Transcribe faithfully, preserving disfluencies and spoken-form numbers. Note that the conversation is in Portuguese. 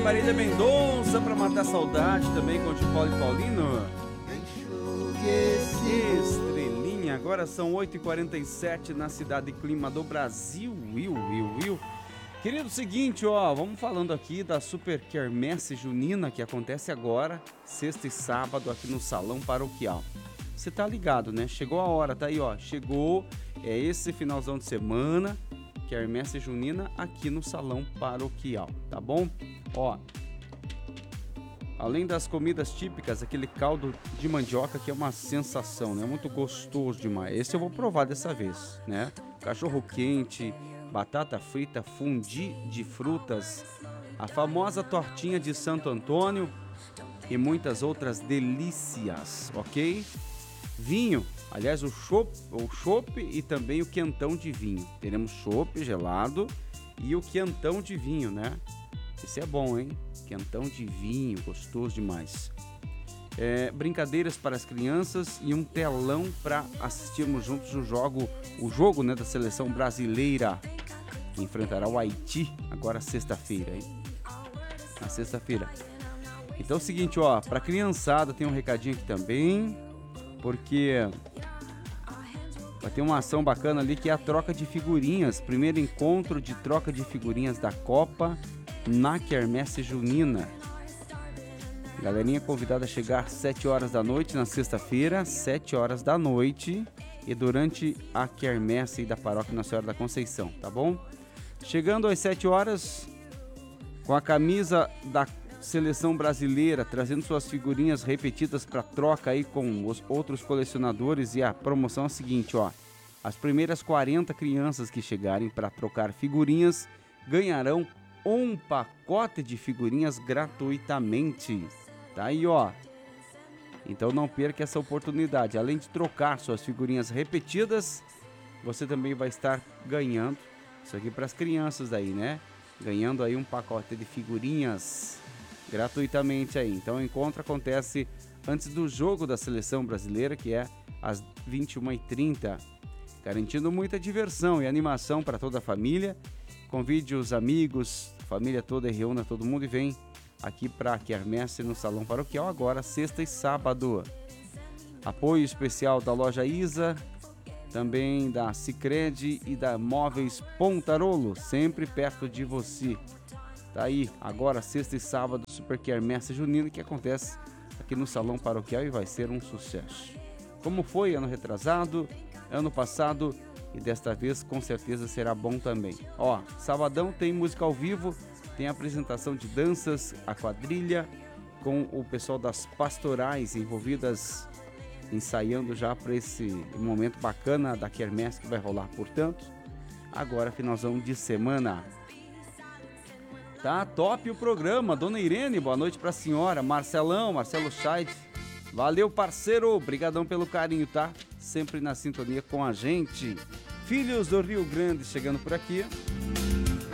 Marília Mendonça pra matar a saudade também com o Tio Paulo e Paulino. Estrelinha, agora são oito e quarenta e sete na cidade Clima do Brasil. Will, Will, Will. Querido, seguinte, ó, vamos falando aqui da Super Quermesse Junina que acontece agora, sexta e sábado, aqui no Salão Paroquial. Você tá ligado, né? Chegou a hora, tá aí, ó. Chegou, é esse finalzão de semana, Quermesse Junina aqui no Salão Paroquial, tá bom? Ó, além das comidas típicas, aquele caldo de mandioca que é uma sensação, né? Muito gostoso demais. Esse eu vou provar dessa vez, né? Cachorro quente, batata frita, fundi de frutas, a famosa tortinha de Santo Antônio e muitas outras delícias, ok? Vinho, aliás, o chopp, o chopp e também o quentão de vinho. Teremos chopp gelado e o quentão de vinho, né? Esse é bom, hein? Quentão de vinho, gostoso demais. É, brincadeiras para as crianças e um telão para assistirmos juntos o jogo, o jogo, né, da seleção brasileira que enfrentará o Haiti agora sexta-feira, hein? Na sexta-feira. Então é o seguinte, ó, para criançada tem um recadinho aqui também, porque vai ter uma ação bacana ali que é a troca de figurinhas, primeiro encontro de troca de figurinhas da Copa na Quermesse Junina. Galerinha convidada a chegar às sete horas da noite na sexta-feira, sete horas da noite, e durante a quermesse da Paróquia Nossa Senhora da Conceição, tá bom? Chegando às sete horas, com a camisa da seleção brasileira, trazendo suas figurinhas repetidas para troca aí com os outros colecionadores, e a promoção é a seguinte, ó. As primeiras quarenta crianças que chegarem para trocar figurinhas ganharão um pacote de figurinhas gratuitamente. Tá aí, ó. Então não perca essa oportunidade. Além de trocar suas figurinhas repetidas, você também vai estar ganhando isso aqui para as crianças aí, né? Ganhando aí um pacote de figurinhas gratuitamente aí. Então o encontro acontece antes do jogo da seleção brasileira, que é às vinte e uma e trinta, garantindo muita diversão e animação para toda a família. Convide os amigos, família toda, reúna todo mundo e vem aqui para a Quermesse no Salão Paroquial agora, sexta e sábado. Apoio especial da Loja Isa, também da Sicredi e da Móveis Pontarolo, sempre perto de você. Tá aí, agora sexta e sábado, Super Quermesse Junina, que acontece aqui no Salão Paroquial e vai ser um sucesso. Como foi ano retrasado, ano passado, e desta vez com certeza será bom também. Ó, sabadão tem música ao vivo, tem apresentação de danças, a quadrilha, com o pessoal das pastorais envolvidas, ensaiando já para esse momento bacana da quermesse que vai rolar, portanto, agora finalzão de semana. Tá top o programa, Dona Irene, boa noite pra senhora, Marcelão, Marcelo Scheid, valeu parceiro, obrigadão pelo carinho, tá? Sempre na sintonia com a gente. Filhos do Rio Grande chegando por aqui.